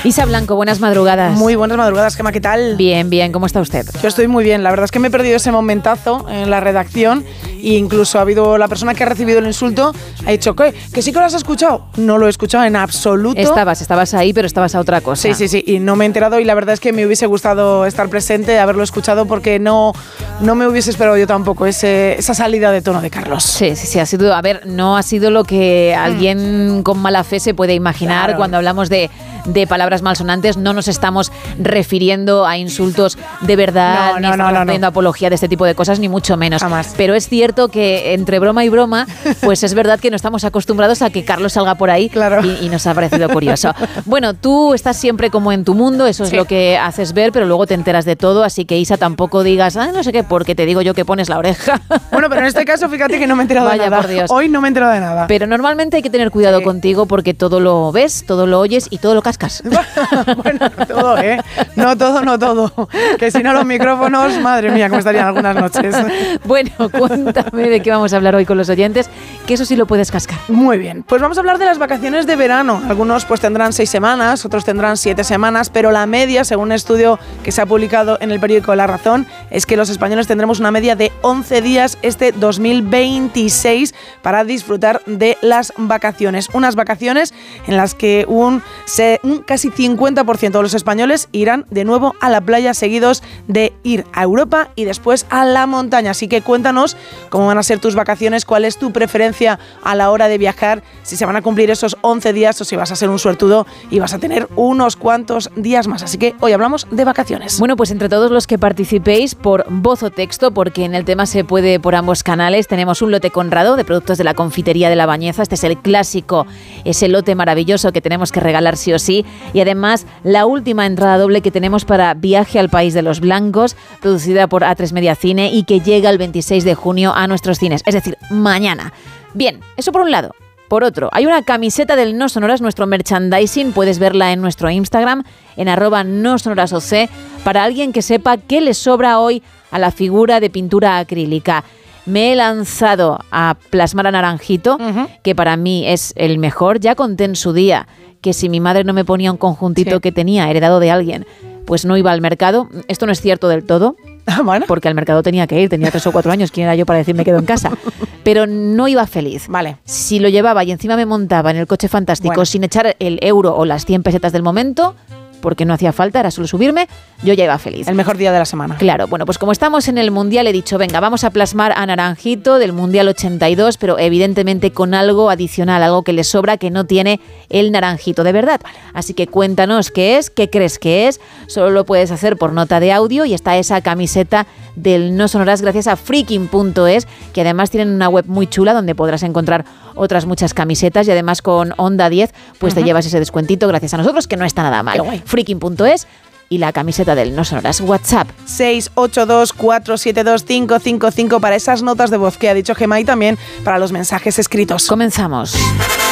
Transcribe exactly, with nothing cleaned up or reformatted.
Isa Blanco, buenas madrugadas. Muy buenas madrugadas, Gemma, ¿qué tal? Bien, bien, ¿cómo está usted? Yo estoy muy bien, la verdad es que me he perdido ese momentazo en la redacción e incluso ha habido la persona que ha recibido el insulto, ha dicho, ¿qué? ¿Que sí que lo has escuchado? No lo he escuchado en absoluto. Estabas, estabas ahí, pero estabas a otra cosa. Sí, sí, sí, y no me he enterado y la verdad es que me hubiese gustado estar presente, haberlo escuchado porque no, no me hubiese esperado yo tampoco ese, esa salida de tono de Carlos. Sí, sí, sí, ha sido, a ver, no ha sido lo que alguien mm. con mala fe se puede imaginar claro. Cuando hablamos de, de palabras malsonantes. No nos estamos refiriendo a insultos de verdad, no, ni no, estamos no, no, haciendo no. apología de este tipo de cosas, ni mucho menos. Jamás. Pero es cierto que entre broma y broma, pues es verdad que no estamos acostumbrados a que Carlos salga por ahí claro. y, y nos ha parecido curioso. Bueno, tú estás siempre como en tu mundo, eso es sí. lo que haces ver, pero luego te enteras de todo, así que Isa, tampoco digas, ah, no sé qué, porque te digo yo que pones la oreja. Bueno, pero en este caso, fíjate que no me he enterado Vaya, de nada. Por Dios. Hoy no me he enterado de nada. Pero normalmente hay que tener cuidado sí. contigo porque todo lo ves, todo lo oyes y todo lo cascas. Bueno, no todo, ¿eh? No todo, no todo. Que si no los micrófonos, madre mía, cómo estarían algunas noches. Bueno, cuéntame de qué vamos a hablar hoy con los oyentes, que eso sí lo puedes cascar. Muy bien, pues vamos a hablar de las vacaciones de verano. Algunos pues tendrán seis semanas, otros tendrán siete semanas, pero la media, según un estudio que se ha publicado en el periódico La Razón, es que los españoles tendremos una media de once días este dos mil veintiséis para disfrutar de las vacaciones. Unas vacaciones en las que un, se, un casi cincuenta por ciento de los españoles irán de nuevo a la playa, seguidos de ir a Europa y después a la montaña. Así que cuéntanos cómo van a ser tus vacaciones, cuál es tu preferencia a la hora de viajar, si se van a cumplir esos once días o si vas a ser un suertudo y vas a tener unos cuantos días más. Así que hoy hablamos de vacaciones. Bueno, pues entre todos los que participéis por voz o texto, porque en el tema se puede por ambos canales, tenemos un lote Conrado de productos de la confitería de La Bañeza. Este es el clásico, ese lote maravilloso que tenemos que regalar sí o sí. Y además la última entrada doble que tenemos para Viaje al País de los Blancos, producida por A tres Media Cine y que llega el veintiséis de junio a nuestros cines, es decir, mañana. Bien, eso por un lado. Por otro, hay una camiseta del No Sonoras, nuestro merchandising, puedes verla en nuestro Instagram, en arroba no sonoras oc, para alguien que sepa qué le sobra hoy a la figura de pintura acrílica. Me he lanzado a plasmar a Naranjito, uh-huh. que para mí es el mejor. Ya conté en su día que si mi madre no me ponía un conjuntito sí. que tenía heredado de alguien, pues no iba al mercado. Esto no es cierto del todo. Ah, bueno. Porque al mercado tenía que ir, tenía tres o cuatro años, ¿quién era yo para decir me quedo en casa? Pero no iba feliz. Vale. Si lo llevaba y encima me montaba en el coche fantástico bueno. sin echar el euro o las cien pesetas del momento, porque no hacía falta, era solo subirme, yo ya iba feliz. El mejor día de la semana. Claro, bueno, pues como estamos en el Mundial, he dicho, venga, vamos a plasmar a Naranjito del Mundial ochenta y dos, pero evidentemente con algo adicional, algo que le sobra, que no tiene el Naranjito de verdad. Así que cuéntanos qué es, qué crees que es, solo lo puedes hacer por nota de audio y está esa camiseta del No Sonoras gracias a freaking punto es, que además tienen una web muy chula donde podrás encontrar otras muchas camisetas y además con Onda diez, pues uh-huh. te llevas ese descuentito gracias a nosotros, que no está nada mal. freaking punto es y la camiseta del No Sonoras. WhatsApp seis ocho dos, cuatro siete dos, cinco cinco cinco para esas notas de voz que ha dicho Gemma y también para los mensajes escritos. Comenzamos.